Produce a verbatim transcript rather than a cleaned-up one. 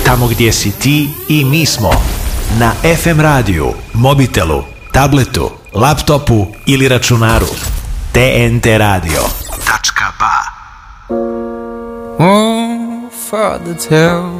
Tamo gdje si ti i mi smo. Na ef em radiju, mobitelu, tabletu, laptopu ili računaru. te en te radio tačka ba. Oh, Father, tell